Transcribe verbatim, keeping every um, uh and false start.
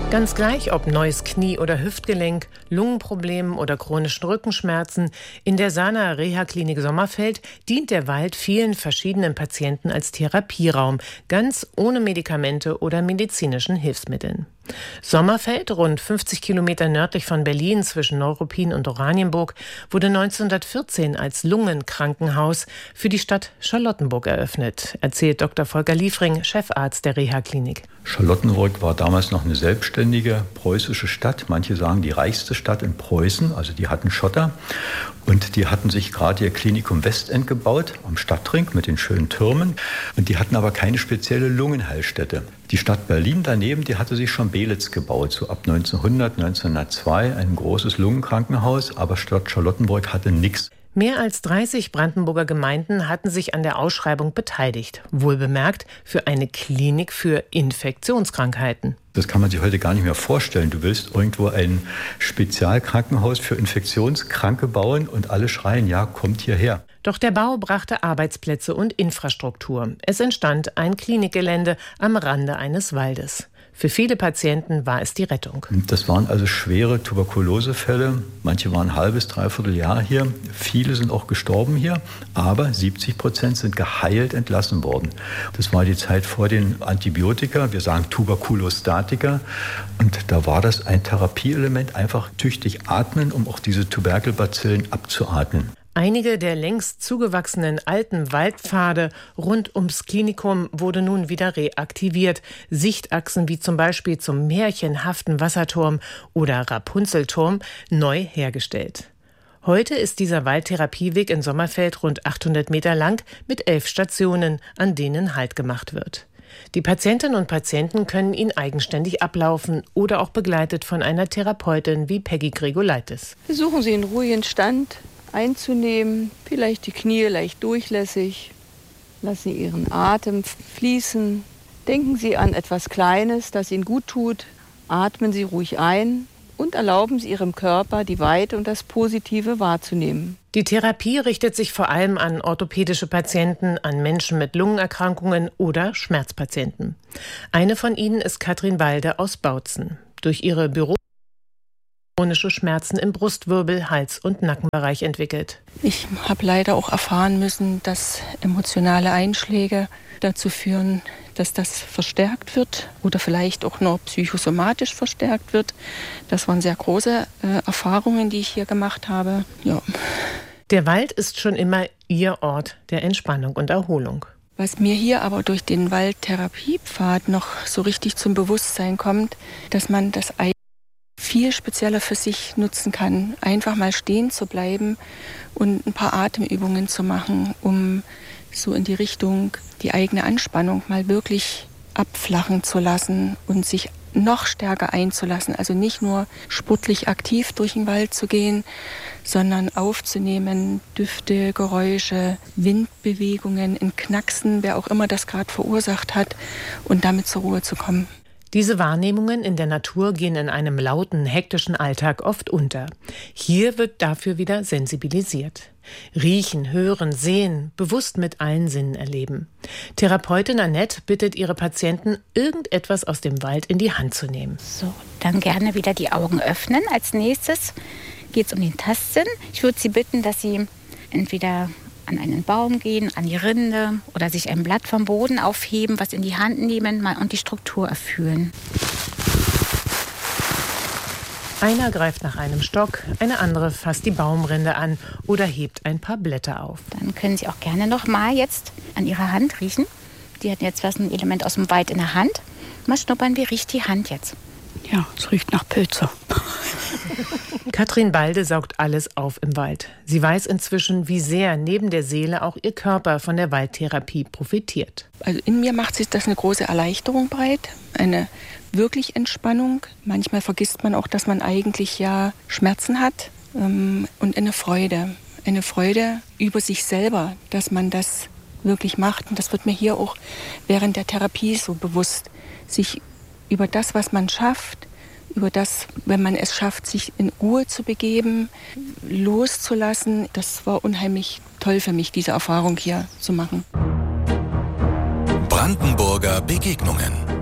Ganz gleich, ob neues Knie- oder Hüftgelenk, Lungenproblemen oder chronischen Rückenschmerzen, in der Sana Reha-Klinik Sommerfeld dient der Wald vielen verschiedenen Patienten als Therapieraum, ganz ohne Medikamente oder medizinischen Hilfsmitteln. Sommerfeld, rund fünfzig Kilometer nördlich von Berlin zwischen Neuruppin und Oranienburg, wurde neunzehnhundertvierzehn als Lungenkrankenhaus für die Stadt Charlottenburg eröffnet, erzählt Doktor Volker Liefring, Chefarzt der Reha-Klinik. Charlottenburg war damals noch eine selbstständige preußische Stadt. Manche sagen die reichste Stadt in Preußen, also die hatten Schotter. Und die hatten sich gerade ihr Klinikum Westend gebaut, am Stadtring mit den schönen Türmen. Und die hatten aber keine spezielle Lungenheilstätte. Die Stadt Berlin daneben, die hatte sich schon Belitz gebaut, so ab neunzehnhundert, neunzehnhundertzwei, ein großes Lungenkrankenhaus, aber Stadt Charlottenburg hatte nichts. Mehr als dreißig Brandenburger Gemeinden hatten sich an der Ausschreibung beteiligt. Wohlbemerkt für eine Klinik für Infektionskrankheiten. Das kann man sich heute gar nicht mehr vorstellen. Du willst irgendwo ein Spezialkrankenhaus für Infektionskranke bauen und alle schreien, ja, kommt hierher. Doch der Bau brachte Arbeitsplätze und Infrastruktur. Es entstand ein Klinikgelände am Rande eines Waldes. Für viele Patienten war es die Rettung. Das waren also schwere Tuberkulosefälle. Manche waren ein halbes, dreiviertel Jahr hier. Viele sind auch gestorben hier. Aber siebzig Prozent sind geheilt entlassen worden. Das war die Zeit vor den Antibiotika. Wir sagen Tuberkulostatika. Und da war das ein Therapieelement, einfach tüchtig atmen, um auch diese Tuberkelbazillen abzuatmen. Einige der längst zugewachsenen alten Waldpfade rund ums Klinikum wurde nun wieder reaktiviert. Sichtachsen wie zum Beispiel zum märchenhaften Wasserturm oder Rapunzelturm neu hergestellt. Heute ist dieser Waldtherapieweg in Sommerfeld rund achthundert Meter lang mit elf Stationen, an denen Halt gemacht wird. Die Patientinnen und Patienten können ihn eigenständig ablaufen oder auch begleitet von einer Therapeutin wie Peggy Gregolaitis. Versuchen Sie einen ruhigen Stand einzunehmen, vielleicht die Knie leicht durchlässig. Lassen Sie Ihren Atem fließen. Denken Sie an etwas Kleines, das Ihnen gut tut. Atmen Sie ruhig ein und erlauben Sie Ihrem Körper, die Weite und das Positive wahrzunehmen. Die Therapie richtet sich vor allem an orthopädische Patienten, an Menschen mit Lungenerkrankungen oder Schmerzpatienten. Eine von ihnen ist Katrin Walde aus Bautzen. Durch ihre Büro chronische Schmerzen im Brustwirbel, Hals- und Nackenbereich entwickelt. Ich habe leider auch erfahren müssen, dass emotionale Einschläge dazu führen, dass das verstärkt wird oder vielleicht auch nur psychosomatisch verstärkt wird. Das waren sehr große äh, Erfahrungen, die ich hier gemacht habe. Ja. Der Wald ist schon immer ihr Ort der Entspannung und Erholung. Was mir hier aber durch den Waldtherapiepfad noch so richtig zum Bewusstsein kommt, dass man das eigentlich viel spezieller für sich nutzen kann, einfach mal stehen zu bleiben und ein paar Atemübungen zu machen, um so in die Richtung die eigene Anspannung mal wirklich abflachen zu lassen und sich noch stärker einzulassen. Also nicht nur sportlich aktiv durch den Wald zu gehen, sondern aufzunehmen, Düfte, Geräusche, Windbewegungen, ein Knacksen, wer auch immer das gerade verursacht hat, und damit zur Ruhe zu kommen. Diese Wahrnehmungen in der Natur gehen in einem lauten, hektischen Alltag oft unter. Hier wird dafür wieder sensibilisiert. Riechen, hören, sehen, bewusst mit allen Sinnen erleben. Therapeutin Annette bittet ihre Patienten, irgendetwas aus dem Wald in die Hand zu nehmen. So, dann gerne wieder die Augen öffnen. Als nächstes geht es um den Tastsinn. Ich würde Sie bitten, dass Sie entweder an einen Baum gehen, an die Rinde oder sich ein Blatt vom Boden aufheben, was in die Hand nehmen mal und die Struktur erfühlen. Einer greift nach einem Stock, eine andere fasst die Baumrinde an oder hebt ein paar Blätter auf. Dann können Sie auch gerne noch mal jetzt an Ihrer Hand riechen. Die hat jetzt was ein Element aus dem Wald in der Hand. Mal schnuppern, wie riecht die Hand jetzt? Ja, es riecht nach Pilze. Katrin Walde saugt alles auf im Wald. Sie weiß inzwischen, wie sehr neben der Seele auch ihr Körper von der Waldtherapie profitiert. Also in mir macht sich das eine große Erleichterung breit, eine wirklich Entspannung. Manchmal vergisst man auch, dass man eigentlich ja Schmerzen hat, ähm, und eine Freude. Eine Freude über sich selber, dass man das wirklich macht. Und das wird mir hier auch während der Therapie so bewusst, sich über das, was man schafft, über das, wenn man es schafft, sich in Ruhe zu begeben, loszulassen. Das war unheimlich toll für mich, diese Erfahrung hier zu machen. Brandenburger Begegnungen.